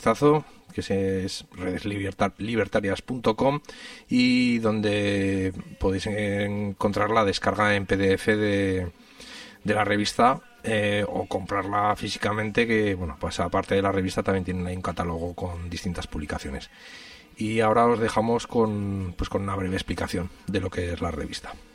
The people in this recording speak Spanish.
vistazo, que es redeslibertarias.com, y donde podéis encontrar la descarga en PDF de la revista, o comprarla físicamente, que bueno, pues aparte de la revista también tienen ahí un catálogo con distintas publicaciones. Y ahora os dejamos con una breve explicación de lo que es la revista.